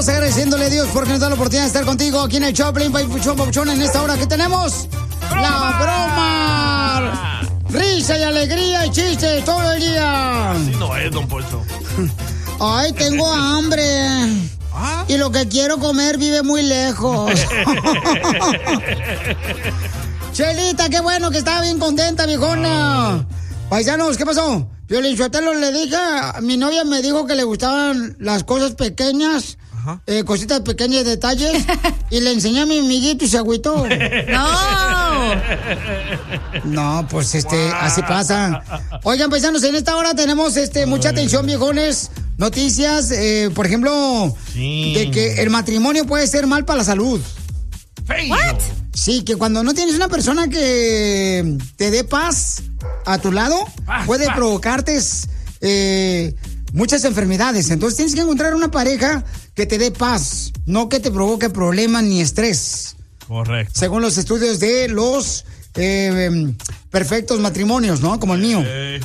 estamos agradeciéndole a Dios porque nos da la oportunidad de estar contigo aquí en el Choplin, Papuchón, en esta hora que tenemos la broma. Risa y alegría y chistes todo el día. Así no es, don Poncho. Ay, tengo hambre. ¿Ah? Y lo que quiero comer vive muy lejos. Chelita, qué bueno que estaba bien contenta, viejona. Paisanos, ¿qué pasó? Piolín Sotelo, le dije, mi novia me dijo que le gustaban las cosas pequeñas, cositas pequeñas, detalles, y le enseñé a mi amiguito y se agüitó. No, pues así pasa. Oigan, paisanos, en esta hora tenemos mucha atención, viejones. Noticias, por ejemplo, de que el matrimonio puede ser mal para la salud. ¿What? Sí, que cuando no tienes una persona que te dé paz a tu lado, puede provocarte muchas enfermedades. Entonces tienes que encontrar una pareja que te dé paz, no que te provoque problemas ni estrés. Correcto. Según los estudios de los perfectos matrimonios, ¿no? Como el mío.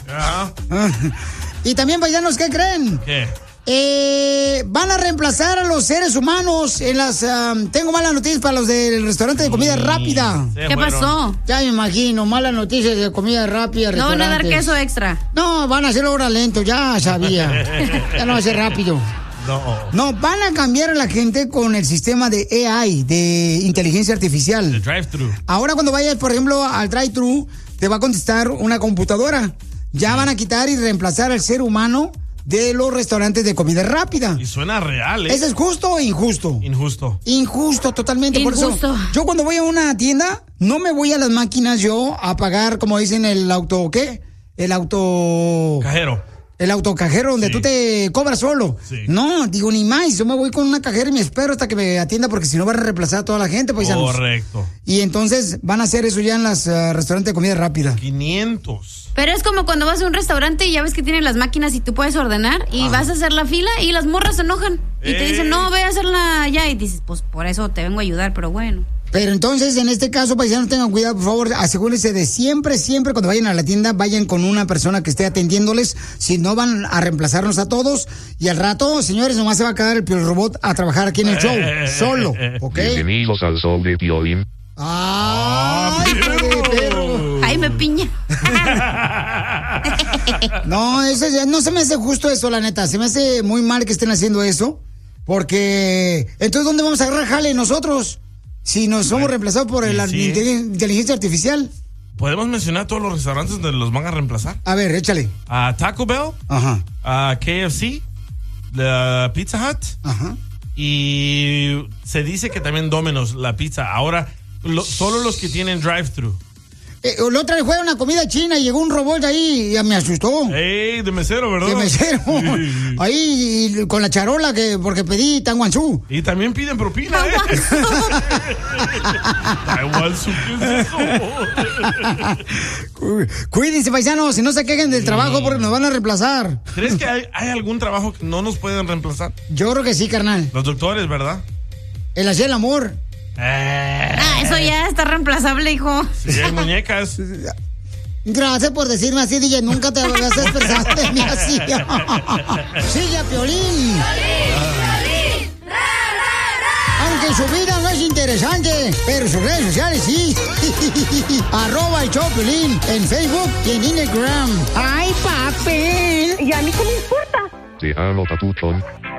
Y también, paisanos, ¿qué creen? ¿Qué? Van a reemplazar a los seres humanos en las... tengo malas noticias para los del restaurante de comida rápida. ¿Qué pasó? Ya me imagino, malas noticias de comida rápida. No van a dar queso extra. No, van a hacerlo ahora lento, ya sabía. Ya no va a ser rápido. No, van a cambiar a la gente con el sistema de AI, de inteligencia artificial. El drive-thru. Ahora cuando vayas, por ejemplo, al drive-thru, te va a contestar una computadora. Ya van a quitar y reemplazar al ser humano de los restaurantes de comida rápida. Y suena real, ¿eh? ¿Eso es justo o injusto? Injusto. Injusto, totalmente. Injusto. Por eso, yo cuando voy a una tienda, no me voy a las máquinas yo a pagar, como dicen, el auto, ¿qué? El auto... Cajero. El autocajero donde tú te cobras solo. Sí. No, digo, ni más. Yo me voy con una cajera y me espero hasta que me atienda porque si no van a reemplazar a toda la gente, paisanos. Correcto. Y entonces van a hacer eso ya en los restaurantes de comida rápida. 500. Pero es como cuando vas a un restaurante y ya ves que tienen las máquinas y tú puedes ordenar y vas a hacer la fila y las morras se enojan. Y te dicen, no, ve a hacerla ya. Y dices, pues por eso te vengo a ayudar, pero bueno. Pero entonces, en este caso, paisanos, tengan cuidado, por favor, asegúrense de siempre cuando vayan a la tienda, vayan con una persona que esté atendiéndoles, si no van a reemplazarnos a todos, y al rato, señores, nomás se va a quedar el Piolín Robot a trabajar aquí en el show, solo, ¿ok? Bienvenidos al show de Piolín. ¡Ay, perro! ¡Ay, me piña! No, no se me hace justo eso, la neta, se me hace muy mal que estén haciendo eso, porque, entonces, ¿dónde vamos a agarrar jale nosotros? Si nos somos reemplazados por la inteligencia artificial. ¿Podemos mencionar todos los restaurantes donde los van a reemplazar? A ver, échale. A Taco Bell. Ajá. A KFC. La Pizza Hut. Ajá. Y se dice que también Domino's, la pizza. Ahora, solo los que tienen drive-thru. La otra vez fue una comida china y llegó un robot ahí y me asustó. ¡Ey! De mesero, ¿verdad? De mesero. Sí. Ahí con la charola porque pedí tanguanzú. Y también piden propina, ¿eh? Tanguanzú, ¿qué es eso? Cuídense, paisanos, si no se quejen del trabajo porque nos van a reemplazar. ¿Crees que hay algún trabajo que no nos pueden reemplazar? Yo creo que sí, carnal. Los doctores, ¿verdad? El hacer el amor. Eso ya está reemplazable, hijo. Sí, hay muñecas. Gracias por decirme así, DJ. Nunca te habías expresado de mí así. Sigue a Piolín. Aunque su vida no es interesante, pero sus redes sociales sí. @el show Piolín en Facebook y en Instagram. ¡Ay, papel! ¿Y a mí qué me importa? Te amo, papuchón.